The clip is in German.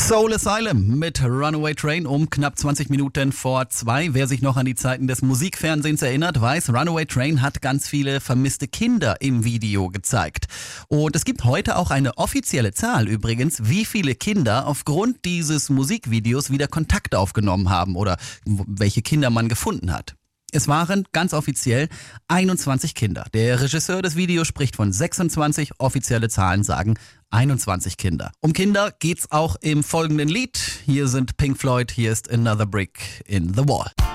Soul Asylum mit Runaway Train um knapp 20 Minuten vor 2. Wer sich noch an die Zeiten des Musikfernsehens erinnert, weiß, Runaway Train hat ganz viele vermisste Kinder im Video gezeigt. Und es gibt heute auch eine offizielle Zahl übrigens, wie viele Kinder aufgrund dieses Musikvideos wieder Kontakt aufgenommen haben oder welche Kinder man gefunden hat. Es waren ganz offiziell 21 Kinder. Der Regisseur des Videos spricht von 26, offizielle Zahlen sagen 21 Kinder. Um Kinder geht's auch im folgenden Lied. Hier sind Pink Floyd, hier ist Another Brick in the Wall.